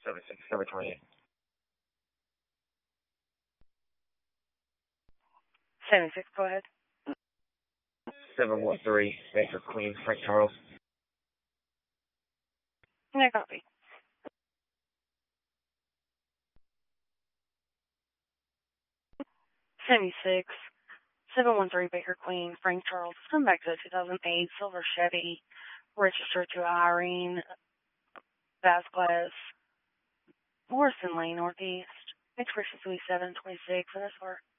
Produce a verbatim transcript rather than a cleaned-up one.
seven six, seven twenty-eight. seventy-six, go ahead. seven one three, Baker Queen, Frank Charles. Yeah, copy. seventy-six, seven one three, Baker Queen, Frank Charles. Come back to the two thousand eight Silver Chevy, registered to Irene Vasquez, Morrison Lane, Northeast. Expiration three seven twenty-six, and that's for